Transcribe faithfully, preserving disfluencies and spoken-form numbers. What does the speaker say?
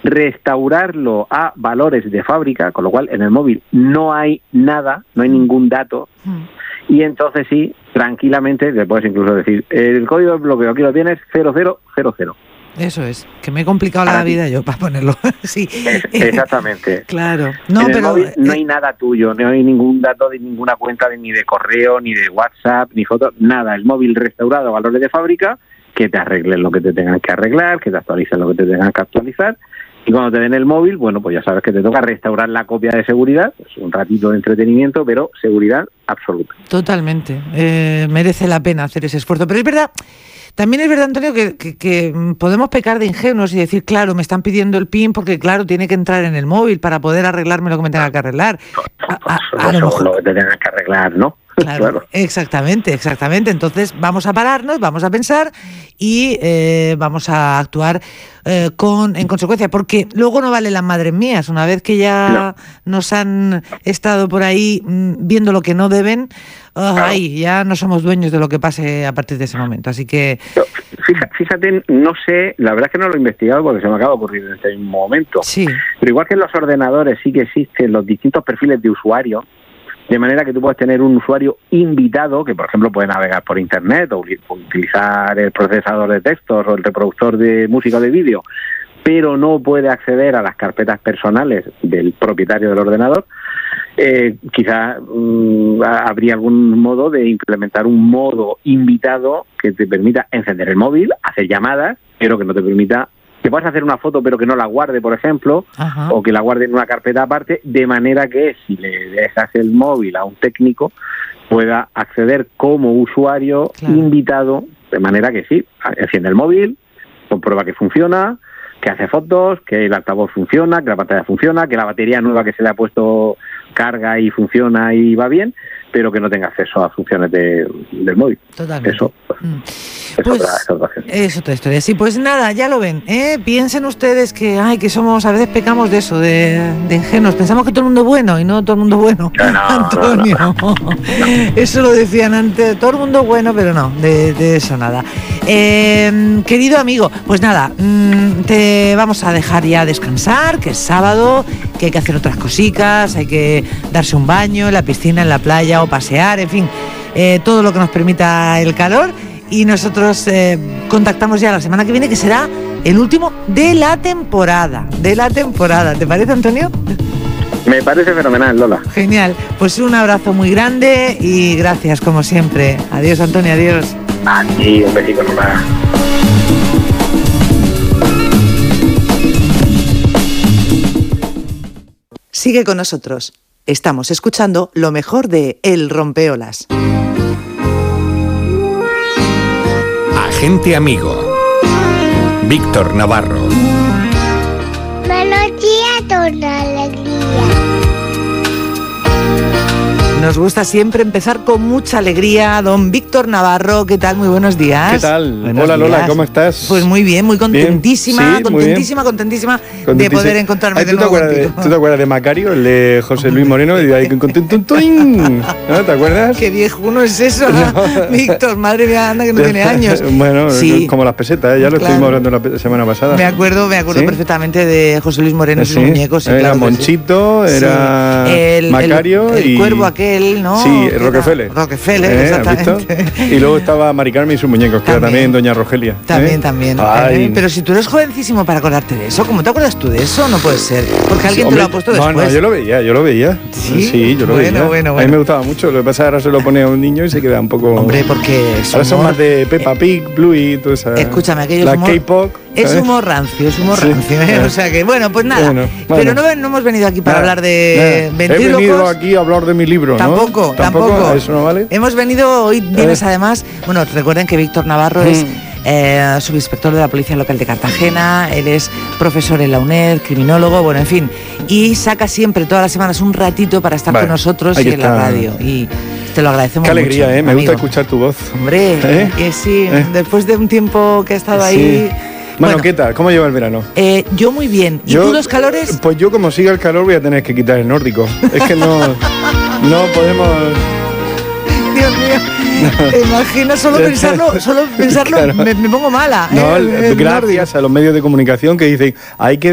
restaurarlo a valores de fábrica, con lo cual en el móvil no hay nada, no hay ningún dato, y entonces sí, tranquilamente le puedes incluso decir, el código de bloqueo aquí lo tienes cero cero cero cero. Eso es, que me he complicado la vida yo para ponerlo. Sí. Es, exactamente. Claro. No, en el pero móvil no hay nada tuyo, no hay ningún dato de ninguna cuenta de, ni de correo, ni de WhatsApp, ni fotos, nada. El móvil restaurado a valores de fábrica, que te arreglen lo que te tengan que arreglar, que te actualicen lo que te tengan que actualizar. Y cuando te den el móvil, bueno, pues ya sabes que te toca restaurar la copia de seguridad, pues un ratito de entretenimiento, pero seguridad absoluta. Totalmente. Eh, merece la pena hacer ese esfuerzo. Pero es verdad... También es verdad, Antonio, que, que, que podemos pecar de ingenuos y decir, claro, me están pidiendo el PIN porque, claro, tiene que entrar en el móvil para poder arreglarme lo que me tenga que arreglar. A, a, a Eso lo mejor... lo que te tengan que arreglar, ¿no? Claro, claro, exactamente, exactamente. Entonces vamos a pararnos, vamos a pensar y eh, vamos a actuar eh, con en consecuencia, porque luego no vale las madres mías. Una vez que ya no. nos han estado por ahí mmm, viendo lo que no deben, oh, claro. ay, ya no somos dueños de lo que pase a partir de ese momento. Así que... Fíjate, fíjate, no sé, la verdad es que no lo he investigado porque se me acaba de ocurrir en este momento. Sí. Pero igual que en los ordenadores sí que existen los distintos perfiles de usuario, de manera que tú puedes tener un usuario invitado que, por ejemplo, puede navegar por internet o utilizar el procesador de textos o el reproductor de música o de vídeo, pero no puede acceder a las carpetas personales del propietario del ordenador. Eh, quizá um, habría algún modo de implementar un modo invitado que te permita encender el móvil, hacer llamadas, pero que no te permita... que puedas hacer una foto pero que no la guarde, por ejemplo, Ajá. o que la guarde en una carpeta aparte, de manera que si le dejas el móvil a un técnico pueda acceder como usuario claro. invitado, de manera que sí, enciende el móvil, comprueba que funciona, que hace fotos, que el altavoz funciona, que la pantalla funciona, que la batería nueva que se le ha puesto carga y funciona y va bien, pero que no tenga acceso a funciones de, del móvil. Totalmente. Eso, pues, mm. es, pues, otra, es otra es otra historia. Sí, pues nada, ya lo ven. ¿eh? Piensen ustedes que, ay, que somos, a veces pecamos de eso, de, de ingenuos. Pensamos que todo el mundo es bueno y no todo el mundo es bueno. No, Antonio, no, no. Eso lo decían antes, todo el mundo es bueno, pero no, de, de eso nada. Eh, querido amigo, pues nada, te vamos a dejar ya descansar, que es sábado, que hay que hacer otras cositas, hay que darse un baño en la piscina, en la playa o pasear, en fin, eh, todo lo que nos permita el calor. Y nosotros eh, contactamos ya la semana que viene, que será el último de la temporada, de la temporada. ¿Te parece, Antonio? Me parece fenomenal, Lola. Genial. Pues un abrazo muy grande y gracias, como siempre. Adiós, Antonio, adiós. A ti, un besito, Lola. Sigue con nosotros. Estamos escuchando lo mejor de El Rompeolas. Agente Amigo. Víctor Navarro. Melodía con alegría. Nos gusta siempre empezar con mucha alegría. Don Víctor Navarro, ¿qué tal? Muy buenos días. ¿Qué tal? Buenos Hola, días. Lola, ¿cómo estás? Pues muy bien, muy contentísima, Bien, sí, contentísima, contentísima, contentísima de poder encontrarme Ay, de ¿tú nuevo te acuerdas contigo. de, ¿Tú te acuerdas de Macario, el de José Luis Moreno? Y de ahí con contentutuín, ¿no? ¿Te acuerdas? Qué viejuno es eso, ¿no? Víctor, madre mía, anda que no tiene años. Bueno, sí. Como las pesetas, ¿eh? Ya lo Claro. estuvimos hablando la semana pasada. Me acuerdo, me acuerdo ¿Sí? perfectamente de José Luis Moreno y sus Sí. muñecos. Sí, Era claro que Monchito, sí. era Sí. El, Macario el, el y... cuervo aquel, ¿no? Sí, Que Rockefeller. era Rockefeller, ¿Eh? exactamente. ¿Has visto? Y luego estaba Mari Carmen y sus muñecos, que era también Doña Rogelia. También, ¿eh? también. Ay. Eh, Pero si tú eres jovencísimo para acordarte de eso, ¿cómo te acuerdas tú de eso? No puede ser. Porque alguien Hombre, te lo ha puesto no, después. No, yo lo veía, yo lo veía. ¿Sí? Sí, yo lo Bueno, veía. bueno, A bueno. mí me gustaba mucho. Lo que pasa es que ahora se lo pone a un niño y se queda un poco... Hombre, porque es Ahora son humor- más de Peppa Pig, Bluey y todo eso. Escúchame, aquello La es humor- K-pop. Es ¿sabes? humor rancio, es humor Sí. rancio. ¿eh? O sea que, bueno, pues nada. Bueno, Pero bueno. no, no hemos venido aquí para Nada, hablar de nada. He ventrílocos. venido aquí a hablar de mi libro, ¿no? Tampoco, tampoco. ¿Eso no vale? Hemos venido, hoy vienes Eh. además, bueno, recuerden que Víctor Navarro Mm. es eh, subinspector de la Policía Local de Cartagena, él es profesor en la UNED, criminólogo, bueno, en fin, y saca siempre, todas las semanas, un ratito para estar Vale, con nosotros hay y que en la estar. radio. Y te lo agradecemos Qué mucho. alegría, ¿eh? Me amigo. gusta escuchar tu voz. Hombre, ¿Eh? que sí, ¿Eh? después de un tiempo que he estado Sí. ahí... Bueno, ¿qué tal? ¿Cómo lleva el verano? Eh, yo muy bien. ¿Y Yo- tú los calores? Pues yo, como siga el calor, voy a tener que quitar el nórdico. Es que no, no podemos... Dios mío, te imaginas solo pensarlo, solo pensarlo Claro. me, me pongo mala. No, ¿eh? El gracias a los medios de comunicación que dicen hay que